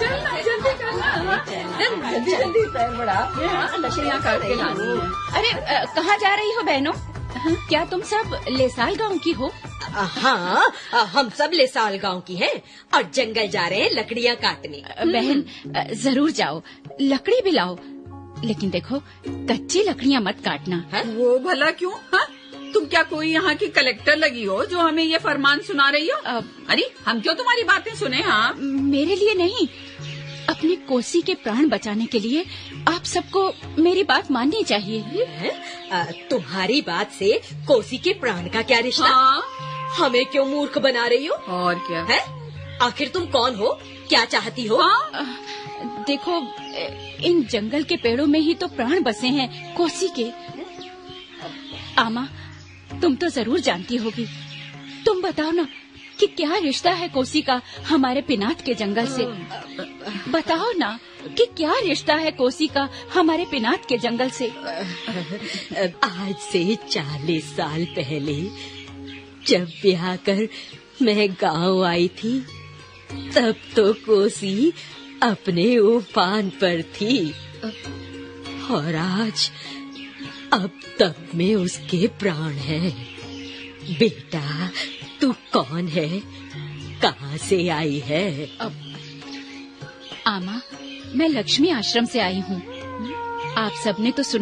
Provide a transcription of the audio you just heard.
जल्दी जल्दी पैर बढ़ा, लकड़ियाँ काट के लानी है। अरे कहाँ जा रही हो बहनों? क्या तुम सब लेसाल गांव की हो? हाँ, हम सब लेसाल गांव की हैं और जंगल जा रहे हैं लकड़ियाँ काटने। बहन जरूर जाओ, लकड़ी भी लाओ, लेकिन देखो कच्ची लकड़ियाँ मत काटना। वो भला क्यों? हाँ? तुम क्या कोई यहाँ की कलेक्टर लगी हो जो हमें ये फरमान सुना रही हो? अरे हम क्यों तुम्हारी बातें सुने? हाँ, मेरे लिए नहीं, अपने कोसी के प्राण बचाने के लिए आप सबको मेरी बात माननी चाहिए। तुम्हारी बात से कोसी के प्राण का क्या रिश्ता? हाँ? हमें क्यों मूर्ख बना रही हो? और क्या है? आखिर तुम कौन हो, क्या चाहती हो? हाँ? देखो इन जंगल के पेड़ों में ही तो प्राण बसे हैं कोसी के। आमा, तुम तो जरूर जानती होगी, तुम बताओ ना कि क्या रिश्ता है कोसी का हमारे पिनात के जंगल से। बताओ ना कि क्या रिश्ता है कोसी का हमारे पिनात के जंगल से। आज से 40 साल पहले जब ब्याह कर मैं गांव आई थी, तब तो कोसी अपने उफान पर थी और आज अब तब में उसके प्राण हैं। बेटा तू कौन है, कहाँ से आई है? आमा, मैं लक्ष्मी आश्रम से आई हूँ। आप सबने तो सुना